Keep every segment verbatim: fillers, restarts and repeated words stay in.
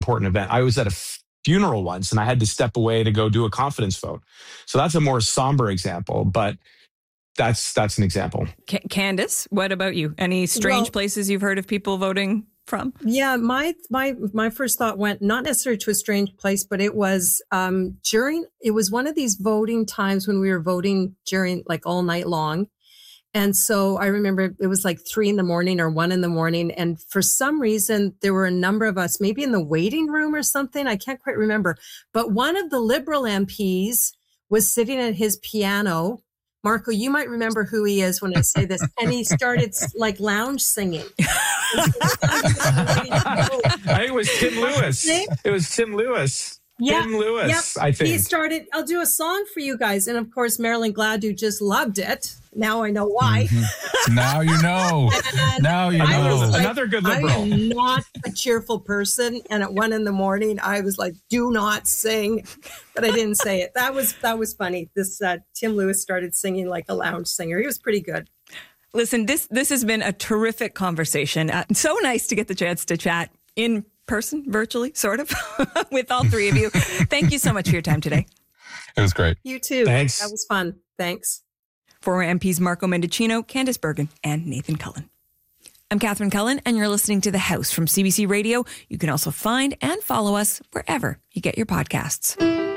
important event. I was at a funeral once and I had to step away to go do a confidence vote. So that's a more somber example, but that's that's an example. C- Candace, what about you? Any strange well, places you've heard of people voting from? Yeah, my my my first thought went not necessarily to a strange place, but it was um, during, it was one of these voting times when we were voting during like all night long. And so I remember it was like three in the morning or one in the morning. And for some reason, there were a number of us, maybe in the waiting room or something. I can't quite remember. But one of the Liberal M Ps was sitting at his piano. Marco, you might remember who he is when I say this. And he started like lounge singing. I think it was Tim Lewis. It was Tim Lewis. Yeah, Tim Lewis, yep. I think. He started, I'll do a song for you guys. And of course, Marilyn Gladu just loved it. Now I know why. Mm-hmm. Now you know. now you know. Another, like, another good Liberal. I am not a cheerful person. And at one in the morning, I was like, do not sing. But I didn't say it. That was that was funny. This uh, Tim Lewis started singing like a lounge singer. He was pretty good. Listen, this this has been a terrific conversation. Uh, so nice to get the chance to chat in person, virtually, sort of, with all three of you. Thank you so much for your time today. It was great. You too. Thanks. That was fun. Thanks. Former M Ps Marco Mendicino, Candace Bergen, and Nathan Cullen. I'm Catherine Cullen, and you're listening to The House from C B C Radio. You can also find and follow us wherever you get your podcasts.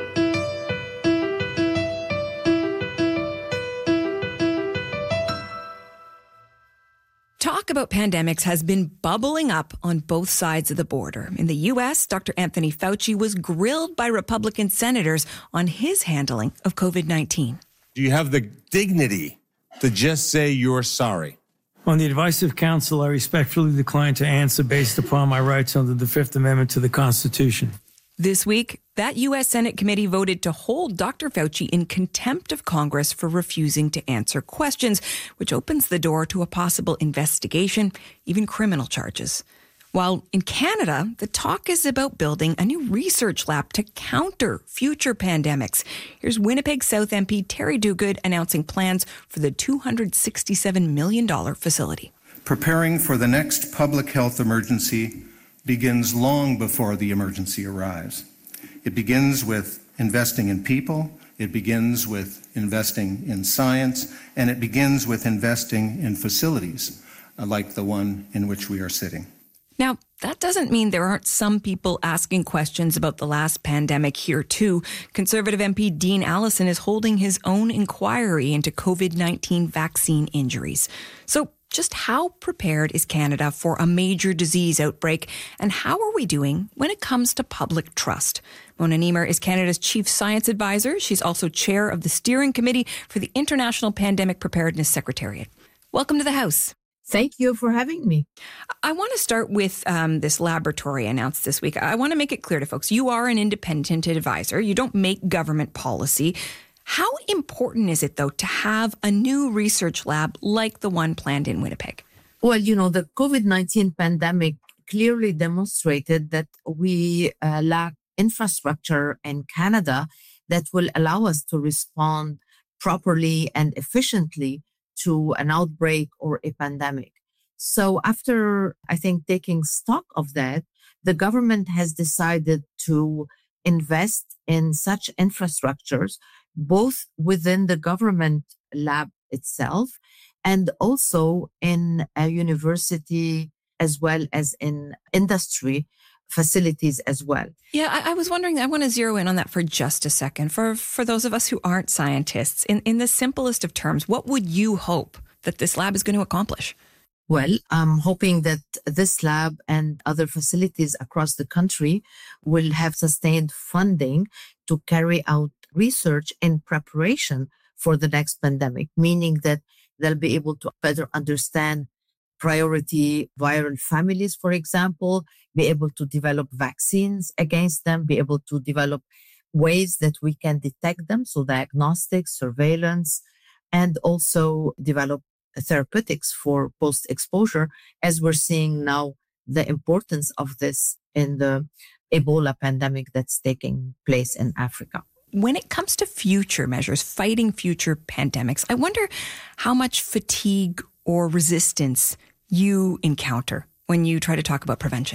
Talk about pandemics has been bubbling up on both sides of the border. In the U S, Doctor Anthony Fauci was grilled by Republican senators on his handling of covid nineteen. Do you have the dignity to just say you're sorry? On the advice of counsel, I respectfully decline to answer based upon my rights under the Fifth Amendment to the Constitution. This week, that U S Senate committee voted to hold Doctor Fauci in contempt of Congress for refusing to answer questions, which opens the door to a possible investigation, even criminal charges. While in Canada, the talk is about building a new research lab to counter future pandemics. Here's Winnipeg South M P Terry Duguid announcing plans for the two hundred sixty-seven million dollars facility. Preparing for the next public health emergency begins long before the emergency arrives. It begins with investing in people, it begins with investing in science, and it begins with investing in facilities like the one in which we are sitting. Now, that doesn't mean there aren't some people asking questions about the last pandemic here, too. Conservative M P Dean Allison is holding his own inquiry into covid nineteen vaccine injuries. So just how prepared is Canada for a major disease outbreak, and how are we doing when it comes to public trust? Mona Niemer is Canada's chief science advisor. She's also chair of the steering committee for the International Pandemic Preparedness Secretariat. Welcome to the House. Thank you for having me. I want to start with um, this laboratory announced this week. I want to make it clear to folks, you are an independent advisor. You don't make government policy. How important is it, though, to have a new research lab like the one planned in Winnipeg? Well, you know, the covid nineteen pandemic clearly demonstrated that we uh, lack infrastructure in Canada that will allow us to respond properly and efficiently to an outbreak or a pandemic. So after, I think, taking stock of that, the government has decided to invest in such infrastructures, both within the government lab itself and also in a university as well as in industry facilities as well. Yeah, I, I was wondering, I want to zero in on that for just a second. For for those of us who aren't scientists, in, in the simplest of terms, what would you hope that this lab is going to accomplish? Well, I'm hoping that this lab and other facilities across the country will have sustained funding to carry out research in preparation for the next pandemic, meaning that they'll be able to better understand priority viral families, for example, be able to develop vaccines against them, be able to develop ways that we can detect them, so diagnostics, surveillance, and also develop therapeutics for post-exposure, as we're seeing now the importance of this in the Ebola pandemic that's taking place in Africa. When it comes to future measures, fighting future pandemics, I wonder how much fatigue or resistance you encounter when you try to talk about prevention.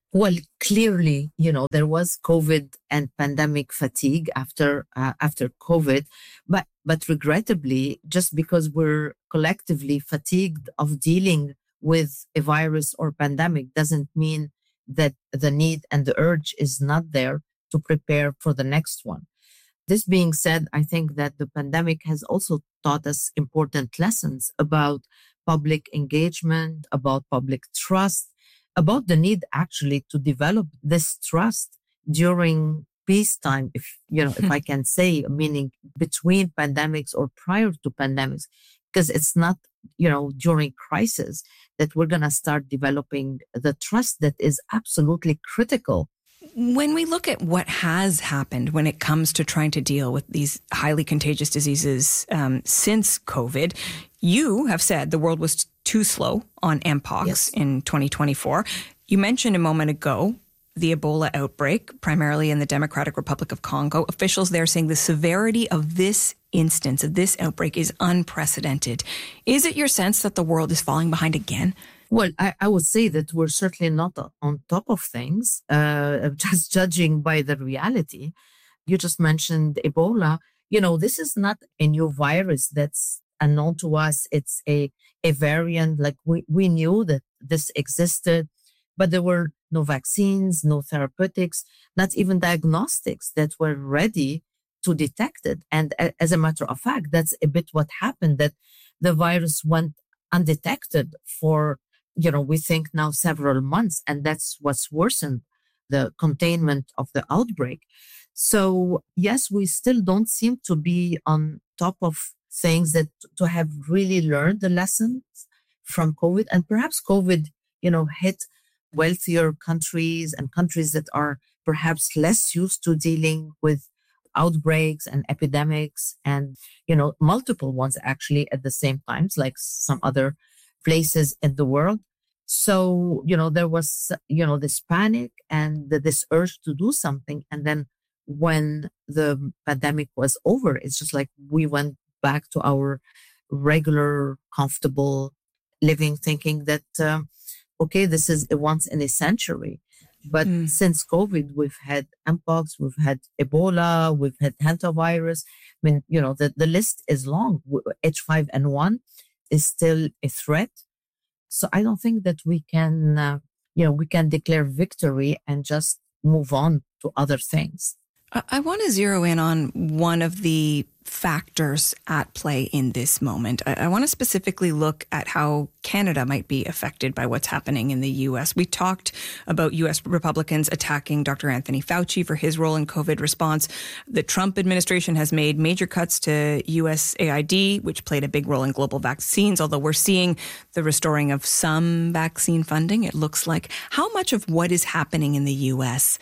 Well, clearly, you know, there was COVID and pandemic fatigue after uh, after COVID, but but regrettably, just because we're collectively fatigued of dealing with a virus or pandemic doesn't mean that the need and the urge is not there to prepare for the next one. This being said, I think that the pandemic has also taught us important lessons about public engagement, about public trust, about the need actually to develop this trust during peacetime, if you know, if I can say, meaning between pandemics or prior to pandemics, because it's not, you know, during crisis that we're going to start developing the trust that is absolutely critical. When we look at what has happened when it comes to trying to deal with these highly contagious diseases um, since COVID, you have said the world was too slow on Mpox yes. in twenty twenty-four. You mentioned a moment ago the Ebola outbreak, primarily in the Democratic Republic of Congo. Officials there saying the severity of this instance, of this outbreak, is unprecedented. Is it your sense that the world is falling behind again? Well, I, I would say that we're certainly not on top of things, uh, just judging by the reality. You just mentioned Ebola. You know, this is not a new virus that's unknown to us. It's a, a variant. Like we, we knew that this existed, but there were no vaccines, no therapeutics, not even diagnostics that were ready to detect it. And as a matter of fact, that's a bit what happened, that the virus went undetected for, you know, we think now several months, and that's what's worsened the containment of the outbreak. So yes, we still don't seem to be on top of things that to have really learned the lessons from COVID. And perhaps COVID, you know, hit wealthier countries and countries that are perhaps less used to dealing with outbreaks and epidemics and, you know, multiple ones actually at the same times, like some other places in the world. So, you know, there was, you know, this panic and this urge to do something. And then when the pandemic was over, it's just like we went back to our regular, comfortable living, thinking that, um, okay, this is a once in a century. But mm. since COVID, we've had Mpox, we've had Ebola, we've had hantavirus. I mean, you know, the, the list is long. H five N one is still a threat. So I don't think that we can, uh, you know, we can declare victory and just move on to other things. I want to zero in on one of the factors at play in this moment. I, I want to specifically look at how Canada might be affected by what's happening in the U S. We talked about U S Republicans attacking Doctor Anthony Fauci for his role in COVID response. The Trump administration has made major cuts to U S A I D, which played a big role in global vaccines, although we're seeing the restoring of some vaccine funding, it looks like. How much of what is happening in the U S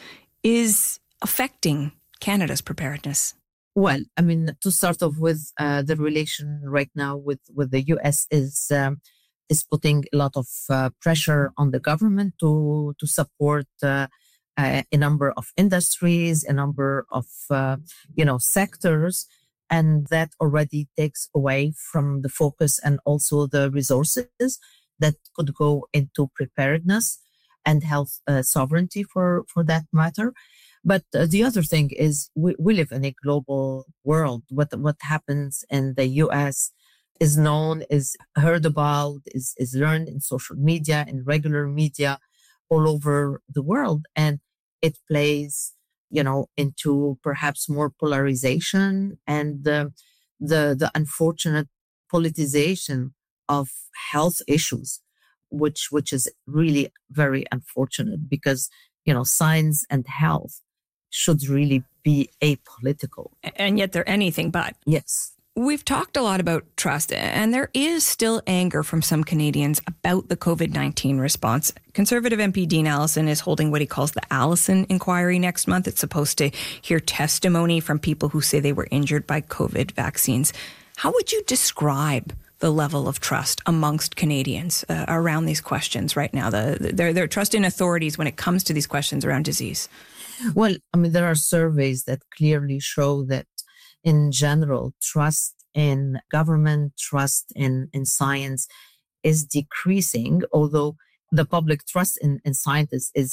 is affecting Canada's preparedness? Well, I mean, to start off with, uh, the relation right now with, with the U S is um, is putting a lot of uh, pressure on the government to to support uh, uh, a number of industries, a number of uh, you know sectors, and that already takes away from the focus and also the resources that could go into preparedness and health uh, sovereignty, for for that matter. But uh, the other thing is we, we live in a global world. What what happens in the U S is known, is heard about, is, is learned in social media, in regular media all over the world. And it plays, you know, into perhaps more polarization and the, the, the unfortunate politicization of health issues, which, which is really very unfortunate because, you know, science and health should really be apolitical. And yet they're anything but. Yes. We've talked a lot about trust, and there is still anger from some Canadians about the COVID nineteen response. Conservative M P Dean Allison is holding what he calls the Allison Inquiry next month. It's supposed to hear testimony from people who say they were injured by COVID vaccines. How would you describe the level of trust amongst Canadians uh, around these questions right now, the, the, their, their trust in authorities when it comes to these questions around disease? Well, I mean, there are surveys that clearly show that in general, trust in government, trust in, in science is decreasing, although the public trust in, in scientists is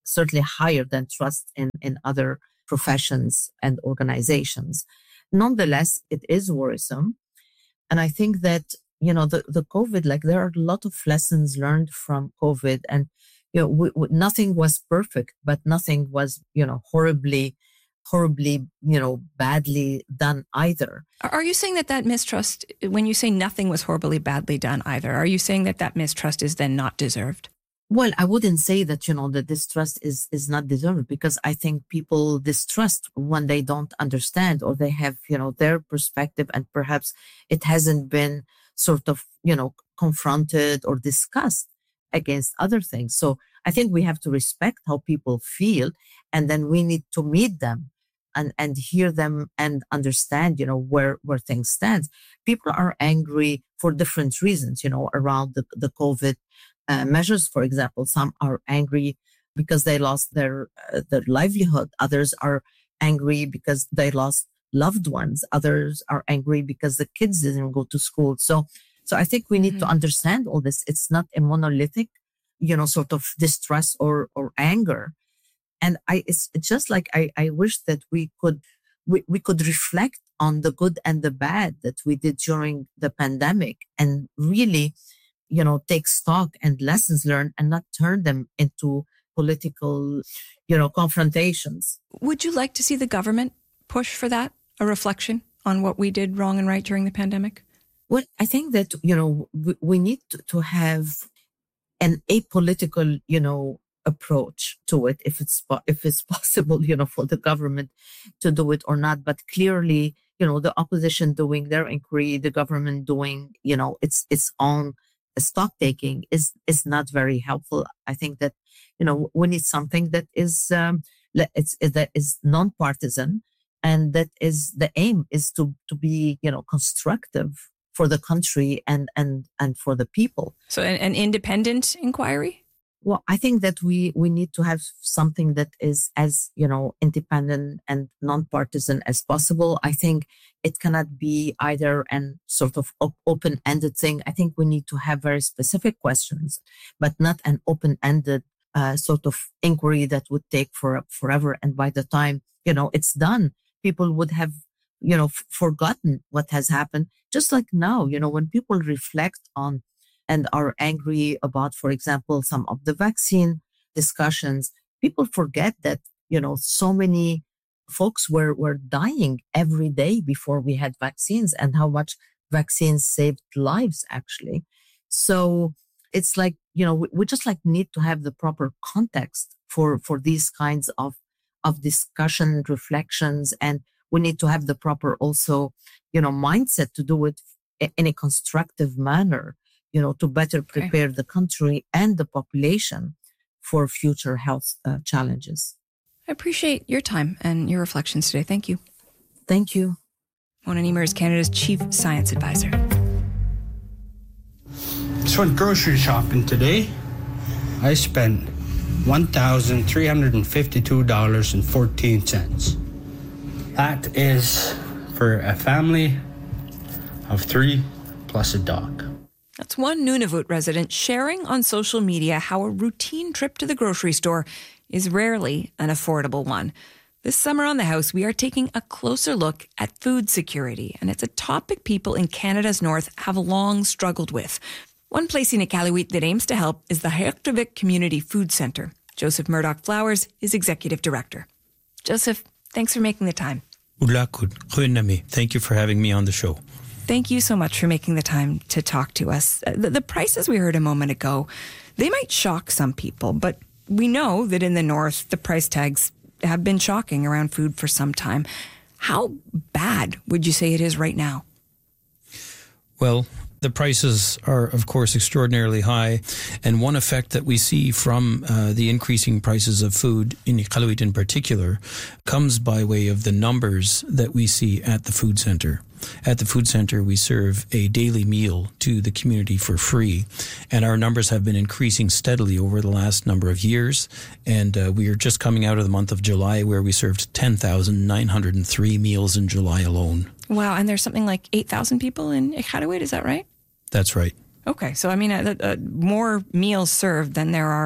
certainly higher than trust in, in other professions and organizations. Nonetheless, it is worrisome. And I think that, you know, the, the COVID, like there are a lot of lessons learned from COVID, and, you know, we, we, nothing was perfect, but nothing was, you know, horribly, horribly, you know, badly done either. Are you saying that that mistrust, when you say nothing was horribly badly done either, are you saying that that mistrust is then not deserved? Well, I wouldn't say that, you know, that distrust is, is not deserved, because I think people distrust when they don't understand, or they have, you know, their perspective, and perhaps it hasn't been sort of, you know, confronted or discussed against other things. So I think we have to respect how people feel, and then we need to meet them and, and hear them and understand, you know, where, where things stand. People are angry for different reasons, you know, around the, the COVID Uh, measures. For example, some are angry because they lost their uh, their livelihood. Others are angry because they lost loved ones. Others are angry because the kids didn't go to school. So, so I think we need mm-hmm. to understand all this. It's not a monolithic, you know, sort of distress or or anger. And I, it's, it's just like I, I wish that we could we, we could reflect on the good and the bad that we did during the pandemic, and really, you know, take stock and lessons learned, and not turn them into political, you know, confrontations. Would you like to see the government push for that, a reflection on what we did wrong and right during the pandemic? Well, I think that, you know, we, we need to have an apolitical, you know, approach to it, if it's, if it's possible, you know, for the government to do it or not. But clearly, you know, the opposition doing their inquiry, the government doing, you know, its, its own stock taking is is not very helpful. I think that, you know, we need something that is um, it's that is non-partisan, and that is the aim is to to be, you know, constructive for the country and and and for the people. So an, an independent inquiry? Well, I think that we we need to have something that is as, you know, independent and non-partisan as possible. I think it cannot be either an sort of op- open-ended thing. I think we need to have very specific questions, but not an open-ended uh, sort of inquiry that would take for forever. And by the time, you know, it's done, people would have, you know, f- forgotten what has happened. Just like now, you know, when people reflect on and are angry about, for example, some of the vaccine discussions, people forget that, you know, so many folks were, were dying every day before we had vaccines, and how much vaccines saved lives, actually. So it's like, you know, we, we just like need to have the proper context for, for these kinds of, of discussion, reflections, and we need to have the proper also, you know, mindset to do it in a constructive manner, you know, to better prepare okay. the country and the population for future health uh, challenges. I appreciate your time and your reflections today. Thank you. Thank you. Mona Niemer is Canada's Chief Science Advisor. Just went grocery shopping today. I spent one thousand three hundred fifty-two dollars and fourteen cents. That is for a family of three plus a dog. That's one Nunavut resident sharing on social media how a routine trip to the grocery store is rarely an affordable one. This summer on The House, we are taking a closer look at food security, and it's a topic people in Canada's north have long struggled with. One place in Iqaluit that aims to help is the Hayaktavik Community Food Centre. Joseph Murdoch Flowers is executive director. Joseph, thanks for making the time. Thank you for having me on the show. Thank you so much for making the time to talk to us. The, the prices we heard a moment ago, they might shock some people, but we know that in the north, the price tags have been shocking around food for some time. How bad would you say it is right now? Well, the prices are, of course, extraordinarily high. And one effect that we see from uh, the increasing prices of food, in Iqaluit in particular, comes by way of the numbers that we see at the food center. At the food center, we serve a daily meal to the community for free. And our numbers have been increasing steadily over the last number of years. And uh, we are just coming out of the month of July, where we served ten thousand nine hundred three meals in July alone. Wow. And there's something like eight thousand people in Iqaluit, is that right? That's right. Okay. So, I mean, uh, uh, more meals served than there are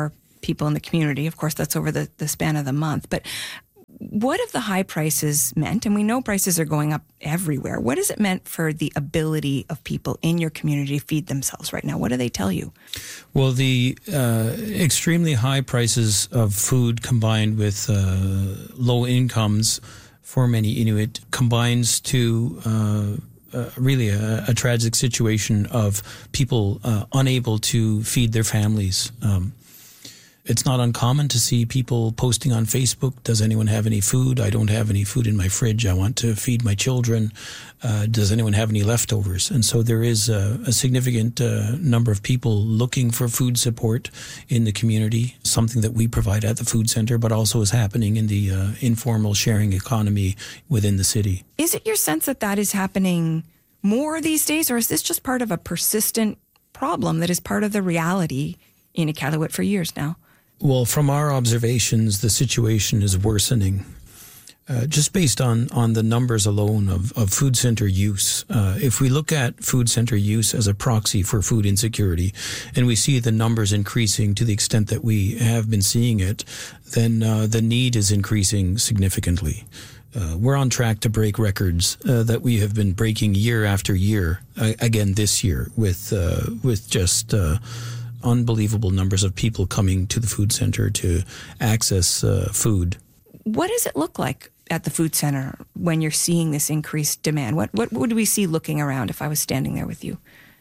people in the community. Of course, that's over the, the span of the month. But what have the high prices meant? And we know prices are going up everywhere. What has it meant for the ability of people in your community to feed themselves right now? What do they tell you? Well, the uh, extremely high prices of food combined with uh, low incomes for many Inuit combines to uh, uh, really a, a tragic situation of people uh, unable to feed their families. Um, It's not uncommon to see people posting on Facebook, does anyone have any food? I don't have any food in my fridge. I want to feed my children. Uh, does anyone have any leftovers? And so there is a, a significant uh, number of people looking for food support in the community, something that we provide at the food center, but also is happening in the uh, informal sharing economy within the city. Is it your sense that that is happening more these days, or is this just part of a persistent problem that is part of the reality in Iqaluit for years now? Well, from our observations, the situation is worsening. Uh, just based on, on the numbers alone of, of food center use. Uh, if we look at food center use as a proxy for food insecurity, and we see the numbers increasing to the extent that we have been seeing it, then uh, the need is increasing significantly. Uh, we're on track to break records uh, that we have been breaking year after year, uh, again this year, with, uh, with just... Uh, unbelievable numbers of people coming to the food center to access uh, food. What does it look like at the food center when you're seeing this increased demand? What what would we see looking around if I was standing there with you?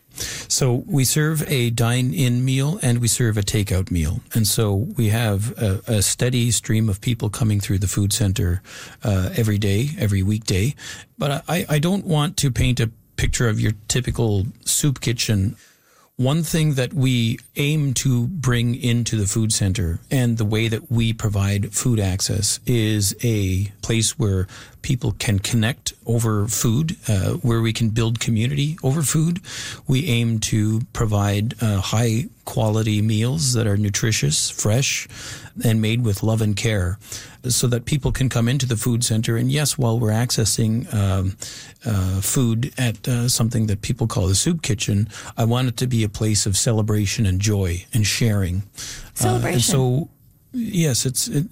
So we serve a dine-in meal and we serve a takeout meal. And so we have a, a steady stream of people coming through the food center uh, every day, every weekday. But I, I don't want to paint a picture of your typical soup kitchen. One thing that we aim to bring into the food center and the way that we provide food access is a place where people can connect over food, uh, where we can build community over food. We aim to provide uh, high quality meals that are nutritious, fresh, and made with love and care so that people can come into the food center. And yes, while we're accessing um, uh, food at uh, something that people call the soup kitchen, I want it to be a place of celebration and joy and sharing. Celebration. Uh, and so, yes, it's it,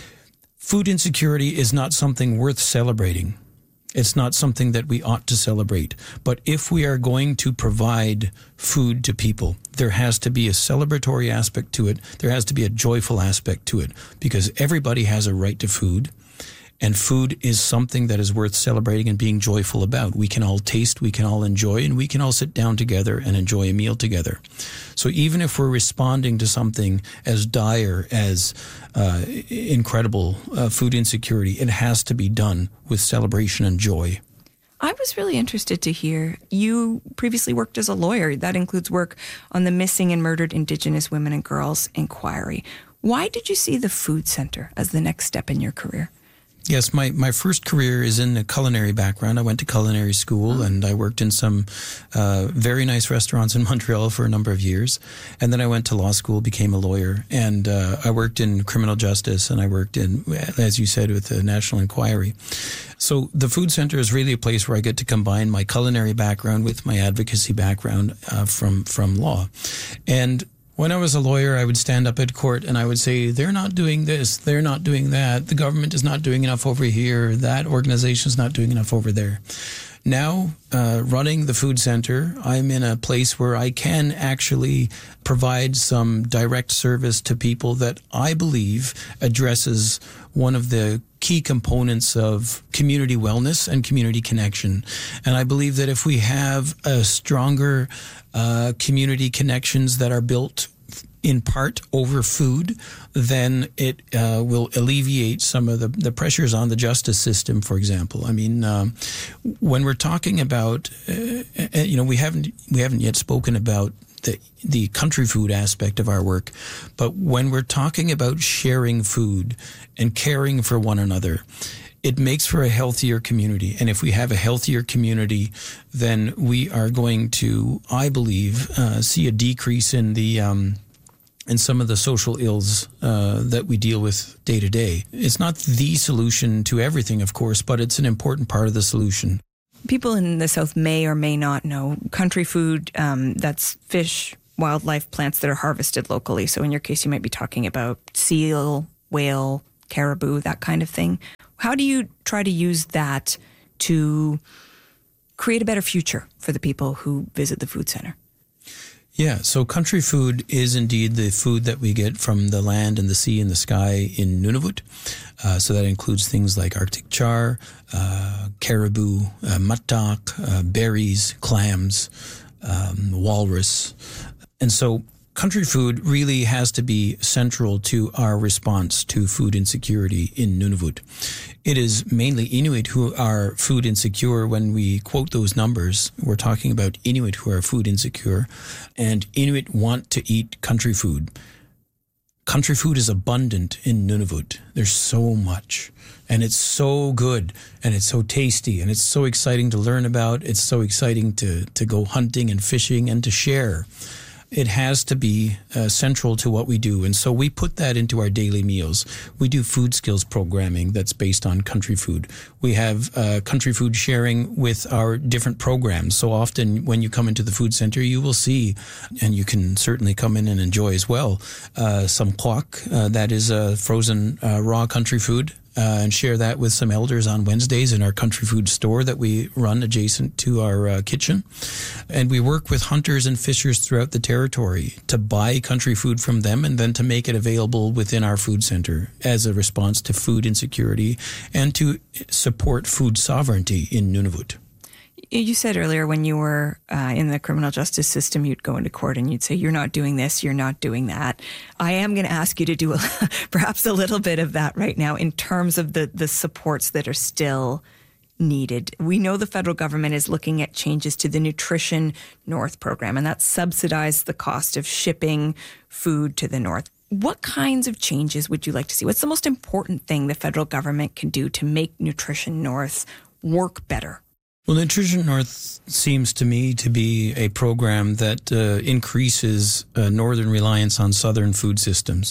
food insecurity is not something worth celebrating. It's not something that we ought to celebrate. But if we are going to provide food to people, there has to be a celebratory aspect to it. There has to be a joyful aspect to it, because everybody has a right to food. And food is something that is worth celebrating and being joyful about. We can all taste, we can all enjoy, and we can all sit down together and enjoy a meal together. So even if we're responding to something as dire as uh, incredible uh, food insecurity, it has to be done with celebration and joy. I was really interested to hear you previously worked as a lawyer. That includes work on the Missing and Murdered Indigenous Women and Girls Inquiry. Why did you see the food center as the next step in your career? Yes, my, my first career is in a culinary background. I went to culinary school and I worked in some uh, very nice restaurants in Montreal for a number of years. And then I went to law school, became a lawyer, and uh, I worked in criminal justice and I worked in, as you said, with the National Inquiry. So the food center is really a place where I get to combine my culinary background with my advocacy background uh, from, from law. And when I was a lawyer, I would stand up at court and I would say, they're not doing this, they're not doing that, the government is not doing enough over here, that organization is not doing enough over there. Now, uh, running the food center, I'm in a place where I can actually provide some direct service to people that I believe addresses one of the key components of community wellness and community connection. And I believe that if we have a stronger uh, community connections that are built in part over food, then it uh, will alleviate some of the, the pressures on the justice system, for example. I mean, um, when we're talking about, uh, you know, we haven't we haven't yet spoken about the the country food aspect of our work, but when we're talking about sharing food and caring for one another, it makes for a healthier community. And if we have a healthier community, then we are going to, I believe, uh, see a decrease in the um, in some of the social ills uh, that we deal with day to day. It's not the solution to everything, of course, but it's an important part of the solution. People in the South may or may not know country food, um, that's fish, wildlife plants that are harvested locally. So in your case, you might be talking about seal, whale, caribou, that kind of thing. How do you try to use that to create a better future for the people who visit the food center? Yeah, so country food is indeed the food that we get from the land and the sea and the sky in Nunavut. Uh, so that includes things like Arctic char, uh, caribou, uh, mattak, uh, berries, clams, um, walrus. And so country food really has to be central to our response to food insecurity in Nunavut. It is mainly Inuit who are food insecure. When we quote those numbers, we're talking about Inuit who are food insecure, and Inuit want to eat country food. Country food is abundant in Nunavut. There's so much, and it's so good, and it's so tasty, and it's so exciting to learn about. It's so exciting to, to go hunting and fishing and to share. It has to be uh, central to what we do. And so we put that into our daily meals. We do food skills programming that's based on country food. We have uh, country food sharing with our different programs. So often when you come into the food center, you will see, and you can certainly come in and enjoy as well, uh, some kwak, uh, that is a frozen uh, raw country food. Uh, and share that with some elders on Wednesdays in our country food store that we run adjacent to our uh, kitchen. And we work with hunters and fishers throughout the territory to buy country food from them and then to make it available within our food center as a response to food insecurity and to support food sovereignty in Nunavut. You said earlier when you were uh, in the criminal justice system, you'd go into court and you'd say, you're not doing this, you're not doing that. I am going to ask you to do a, perhaps a little bit of that right now in terms of the, the supports that are still needed. We know the federal government is looking at changes to the Nutrition North program, and that subsidizes the cost of shipping food to the North. What kinds of changes would you like to see? What's the most important thing the federal government can do to make Nutrition North work better? Well, Nutrition North seems to me to be a program that uh, increases uh, northern reliance on southern food systems.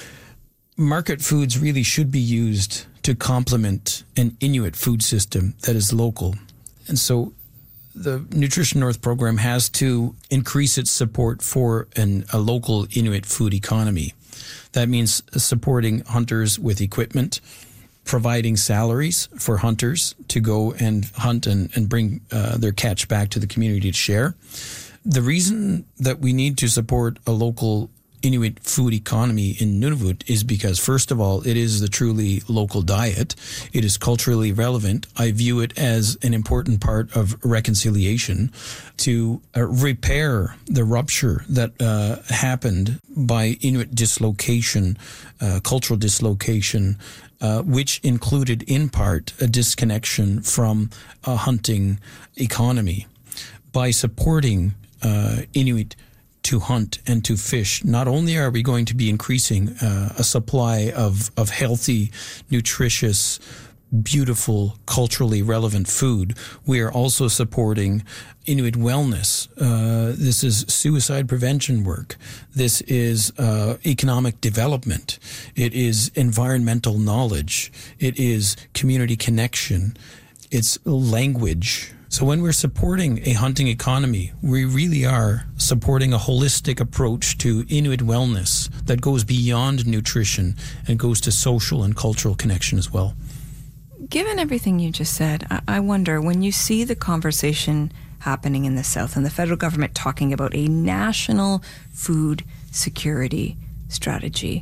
Market foods really should be used to complement an Inuit food system that is local. And so the Nutrition North program has to increase its support for an, a local Inuit food economy. That means supporting hunters with equipment, providing salaries for hunters to go and hunt and, and bring uh, their catch back to the community to share. The reason that we need to support a local Inuit food economy in Nunavut is because, first of all, it is the truly local diet. It is culturally relevant. I view it as an important part of reconciliation to uh, repair the rupture that uh, happened by Inuit dislocation, uh, cultural dislocation, Uh, which included in part a disconnection from a hunting economy. By supporting uh, Inuit to hunt and to fish, not only are we going to be increasing uh, a supply of, of healthy, nutritious, beautiful, culturally relevant food, we are also supporting Inuit wellness. Uh, this is suicide prevention work. This is uh, economic development. It is environmental knowledge. It is community connection. It's language. So when we're supporting a hunting economy, we really are supporting a holistic approach to Inuit wellness that goes beyond nutrition and goes to social and cultural connection as well. Given everything you just said, I wonder, when you see the conversation happening in the South and the federal government talking about a national food security strategy,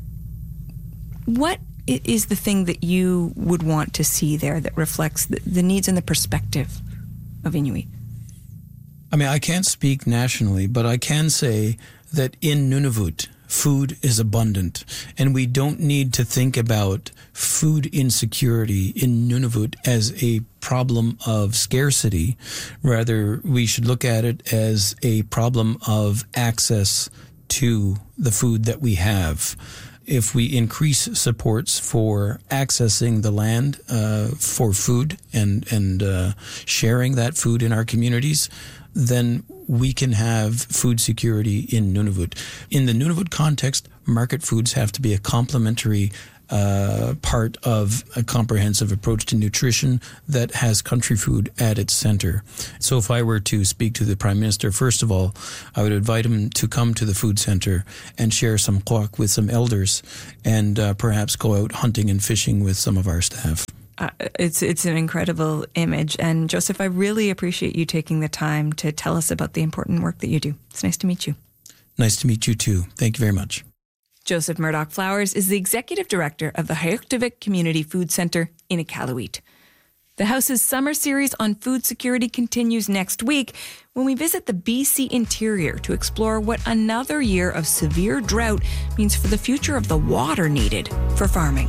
what is the thing that you would want to see there that reflects the, the needs and the perspective of Inuit? I mean, I can't speak nationally, but I can say that in Nunavut, food is abundant, and we don't need to think about food insecurity in Nunavut as a problem of scarcity. Rather, we should look at it as a problem of access to the food that we have. If we increase supports for accessing the land uh, for food and, and uh, sharing that food in our communities, then we can have food security in Nunavut. In the Nunavut context, market foods have to be a complementary uh, part of a comprehensive approach to nutrition that has country food at its center. So if I were to speak to the Prime Minister, first of all, I would invite him to come to the food center and share some kwak with some elders and uh, perhaps go out hunting and fishing with some of our staff. Uh, it's it's an incredible image. And Joseph, I really appreciate you taking the time to tell us about the important work that you do. It's nice to meet you. Nice to meet you too. Thank you very much. Joseph Murdoch Flowers is the Executive Director of the Hayuktavik Community Food Center in Iqaluit. The House's summer series on food security continues next week when we visit the B C interior to explore what another year of severe drought means for the future of the water needed for farming.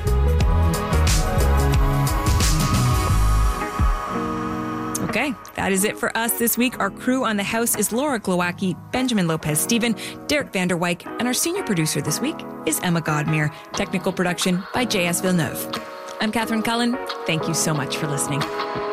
Okay, that is it for us this week. Our crew on The House is Laura Glowacki, Benjamin Lopez-Steven, Derek Vander Wyk, and our senior producer this week is Emma Godmere. Technical production by J S Villeneuve. I'm Catherine Cullen. Thank you so much for listening.